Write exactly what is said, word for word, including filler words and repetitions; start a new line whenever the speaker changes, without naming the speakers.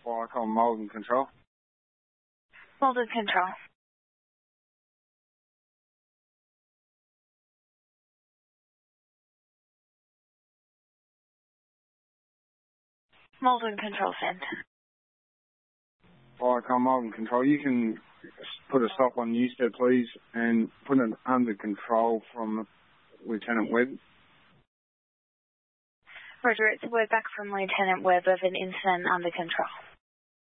Viacom Malden Control.
Malden Control. Malden Control sent.
Viacom Malden Control. You can put a stop on Newstead, please, and put it under control from Lieutenant Webb.
Roger, it's a word back from Lieutenant Webb of an incident under control.